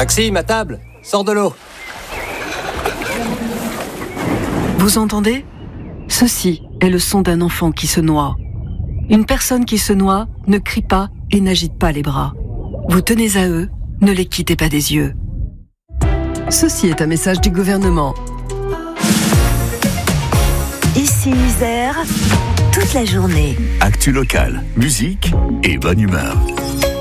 Maxime, à table, sors de l'eau. Vous entendez ? Ceci est le son d'un enfant qui se noie. Une personne qui se noie ne crie pas et n'agite pas les bras. Vous tenez à eux, ne les quittez pas des yeux. Ceci est un message du gouvernement. Ici Isère, toute la journée. Actu locale, musique et bonne humeur.